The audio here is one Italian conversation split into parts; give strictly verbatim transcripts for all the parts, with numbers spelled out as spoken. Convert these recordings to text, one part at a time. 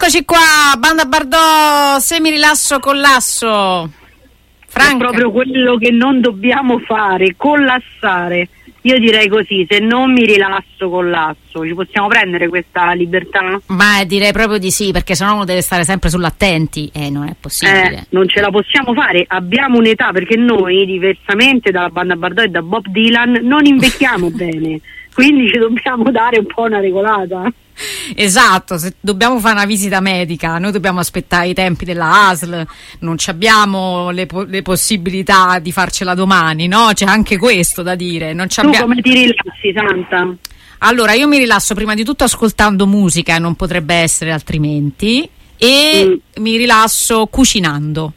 Eccoci qua, Banda Bardot, semi rilasso collasso. Franca. È proprio quello che non dobbiamo fare, collassare. Io direi così, se non mi rilasso collasso, ci possiamo prendere questa libertà? Ma direi proprio di sì, perché sennò uno deve stare sempre sull'attenti e non è possibile. Eh, non ce la possiamo fare, abbiamo un'età, perché noi, diversamente dalla Banda Bardot e da Bob Dylan, non invecchiamo bene, quindi ci dobbiamo dare un po' una regolata. Esatto, se dobbiamo fare una visita medica, noi dobbiamo aspettare i tempi della A S L, non ci abbiamo le, po- le possibilità di farcela domani, no? C'è anche questo da dire. Non ci tu abbiamo... come ti rilassi, Santa? Allora, io mi rilasso prima di tutto ascoltando musica, non potrebbe essere altrimenti, e mm. mi rilasso cucinando.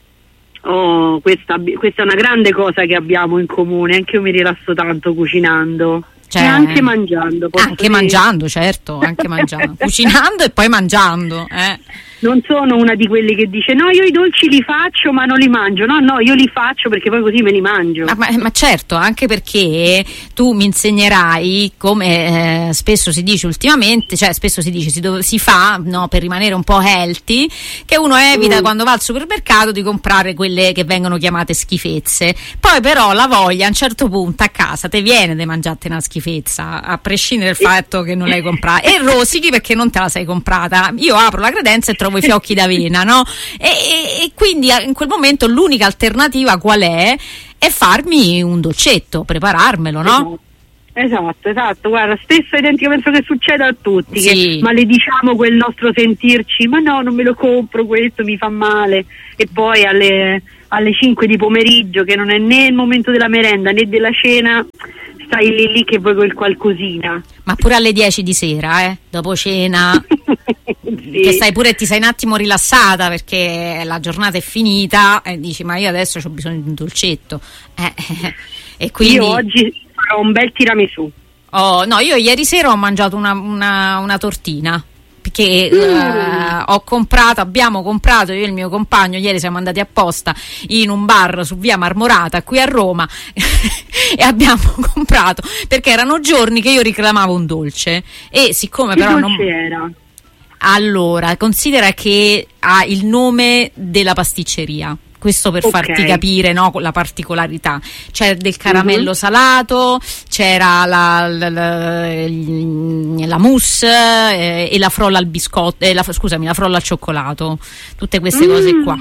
Oh, questa, questa è una grande cosa che abbiamo in comune, anche io mi rilasso tanto cucinando. Cioè, e anche mangiando. Anche dire. mangiando, certo, anche mangiando. Cucinando e poi mangiando. Eh. Non sono una di quelle che dice no, io i dolci li faccio ma non li mangio. No, no, io li faccio perché poi così me li mangio. Ma, ma, ma certo, anche perché tu mi insegnerai, come eh, spesso si dice ultimamente, cioè spesso si dice, si, do- si fa, no, per rimanere un po' healthy, che uno evita mm. quando va al supermercato di comprare quelle che vengono chiamate schifezze. Poi però la voglia a un certo punto a casa te viene di mangiarti una schifezza, a prescindere dal fatto che non l'hai comprata. E rosichi perché non te la sei comprata. Io apro la credenza e trovo i fiocchi d'avena, no? E, e, e quindi in quel momento l'unica alternativa qual è? È farmi un dolcetto, prepararmelo, no? Esatto, esatto, guarda, stesso identico, penso che succeda a tutti, sì. Che malediciamo quel nostro sentirci, ma no, non me lo compro, questo mi fa male, e poi alle, alle cinque di pomeriggio, che non è né il momento della merenda né della cena, stai lì lì che vuoi quel qualcosina. Ma pure alle dieci di sera, eh, dopo cena, sì. Che stai pure, ti sei un attimo rilassata perché la giornata è finita e dici ma io adesso ho bisogno di un dolcetto, eh, eh, e quindi io oggi farò un bel tiramisù. Oh, no, io ieri sera ho mangiato una, una, una tortina perché mm. uh, ho comprato, abbiamo comprato io e il mio compagno, ieri siamo andati apposta in un bar su via Marmorata qui a Roma e abbiamo comprato perché erano giorni che io reclamavo un dolce e siccome che però dolce non era? Allora, considera che ha il nome della pasticceria. Questo per okay. farti capire, no, la particolarità. C'è del caramello mm-hmm. salato, c'era la, la, la, la mousse eh, e la frolla al biscotto, eh, la, scusami, la frolla al cioccolato, tutte queste mm. cose qua.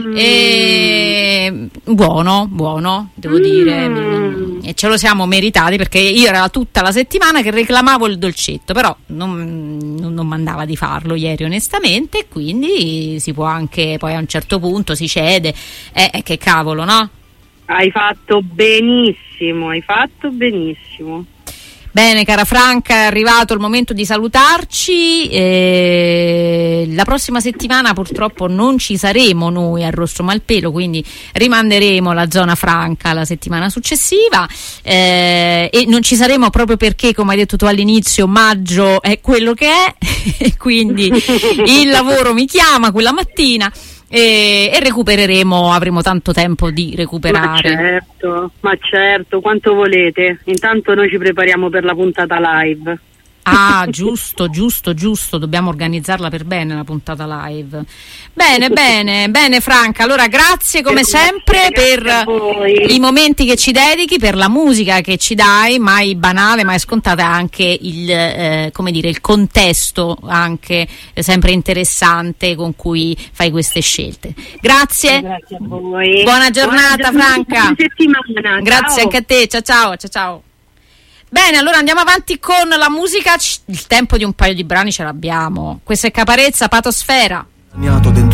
E, buono, buono, devo mm. dire. E ce lo siamo meritati perché io era tutta la settimana che reclamavo il dolcetto, però non, non, non mandava di farlo ieri onestamente, e quindi si può anche, poi a un certo punto si cede. Eh, che cavolo, no? Hai fatto benissimo, hai fatto benissimo. Bene, cara Franca, è arrivato il momento di salutarci. Eh, la prossima settimana purtroppo non ci saremo noi a Rosso Malpelo, quindi rimanderemo la zona franca la settimana successiva, eh, e non ci saremo proprio perché, come hai detto tu all'inizio, maggio è quello che è e quindi il lavoro mi chiama quella mattina. E, e recupereremo, avremo tanto tempo di recuperare. Ma certo, ma certo, quanto volete. Intanto noi ci prepariamo per la puntata live. Ah, giusto, giusto, giusto, dobbiamo organizzarla per bene la puntata live. Bene, bene, bene Franca, allora grazie come sempre per i momenti che ci dedichi, per la musica che ci dai, mai banale, mai scontata, anche il, eh, come dire, il contesto anche eh, sempre interessante con cui fai queste scelte. Grazie. Grazie a voi. Buona giornata, Buona Franca. Buona settimana. Grazie ciao. Anche a te, ciao ciao, ciao ciao. Bene, allora andiamo avanti con la musica. Il tempo di un paio di brani ce l'abbiamo. Questa è Caparezza, Patosfera. Dentro